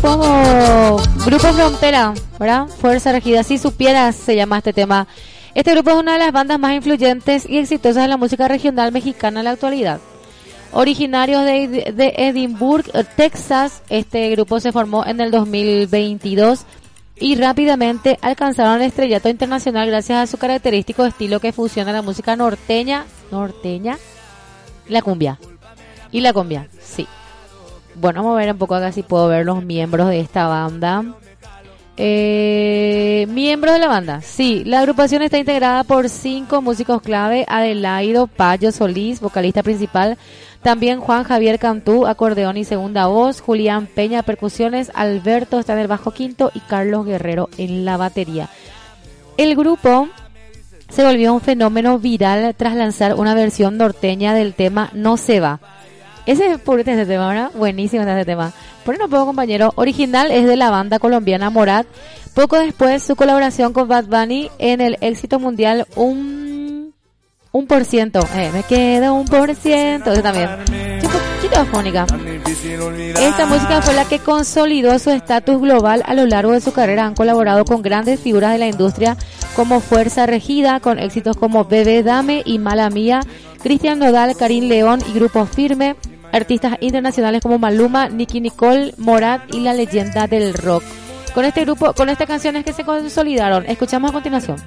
Grupo Frontera, ¿verdad? Fuerza Regida, si supieras, se llama este tema. Este grupo es una de las bandas más influyentes y exitosas de la música regional mexicana en la actualidad. Originarios de Edinburgh, Texas, este grupo se formó en el 2022 y rápidamente alcanzaron el estrellato internacional gracias a su característico estilo que fusiona la música norteña, la cumbia, sí. Bueno, vamos a ver un poco acá si puedo ver los miembros de esta banda. Miembros de la banda, sí, la agrupación está integrada por 5 músicos clave: Adelaido Payo Solís, vocalista principal, también Juan Javier Cantú, acordeón y segunda voz, Julián Peña, percusiones, Alberto está en el bajo quinto y Carlos Guerrero en la batería. El grupo se volvió un fenómeno viral tras lanzar una versión norteña del tema No se va. Ese es purete ese tema, ¿verdad? Buenísimo está ese tema. Por un poco, compañero. Original es de la banda colombiana Morat. Poco después, su colaboración con Bad Bunny en el éxito mundial un por ciento. Me queda 1%. Eso también. Un poquito afónica. Esta música fue la que consolidó su estatus global a lo largo de su carrera. Han colaborado con grandes figuras de la industria como Fuerza Regida, con éxitos como Bebé Dame y Mala Mía, Cristian Nodal, Karim León y Grupo Firme. Artistas internacionales como Maluma, Nicki Nicole, Morat y la leyenda del rock. Con este grupo, con estas canciones que se consolidaron, escuchamos a continuación.